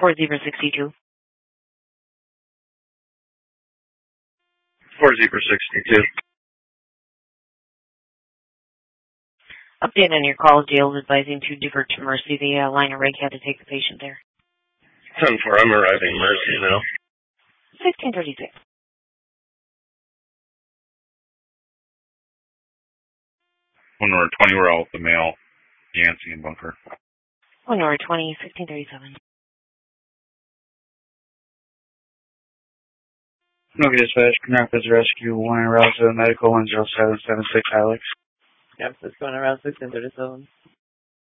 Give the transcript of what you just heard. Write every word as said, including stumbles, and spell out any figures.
four zero sixty-two. four zero sixty-two. Update on your call. Jail is advising to divert to Mercy. The uh, line of reg had to take the patient there. ten four, I'm arriving Mercy now. sixteen thirty-six. One or twenty, we're out the male, Yancey and Bunker. one or twenty, sixteen thirty-seven. Okay, dispatch, Rapids Rescue, one in Route seven Medical, one zero seven seven six Alex. San Francisco and around sixteen thirty-seven.